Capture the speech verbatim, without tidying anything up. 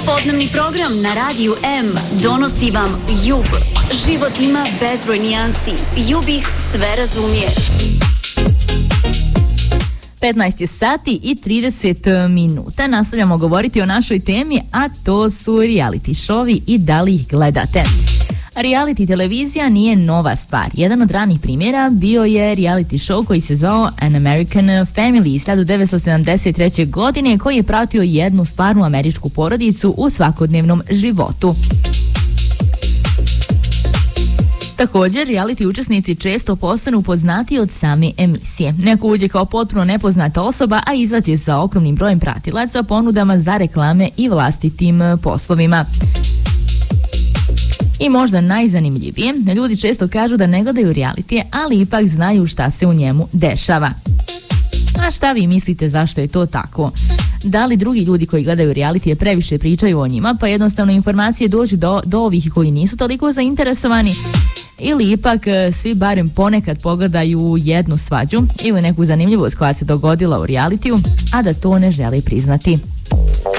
Popodnevni program na Radiju M donosi vam Jub. Život ima bezbroj nijansi. Jub ih sve razumije. petnaest je sati i trideset minuta. Nastavljamo govoriti o našoj temi, a to su reality showi i da li ih gledate. Reality televizija nije nova stvar. Jedan od ranih primjera bio je reality show koji se zvao An American Family iz hiljadu devetsto sedamdeset treće. godine, koji je pratio jednu stvarnu američku porodicu u svakodnevnom životu. Također, reality učesnici često postanu poznati od same emisije. Neko uđe kao potpuno nepoznata osoba, a izađe sa ogromnim brojem pratilaca, ponudama za reklame i vlastitim poslovima. I možda najzanimljivije, ljudi često kažu da ne gledaju realitije, ali ipak znaju šta se u njemu dešava. A šta vi mislite zašto je to tako? Da li drugi ljudi koji gledaju realitije previše pričaju o njima, pa jednostavno informacije dođu do, do ovih koji nisu toliko zainteresovani? Ili ipak svi barem ponekad pogledaju jednu svađu ili neku zanimljivost koja se dogodila u realitiju, a da to ne žele priznati?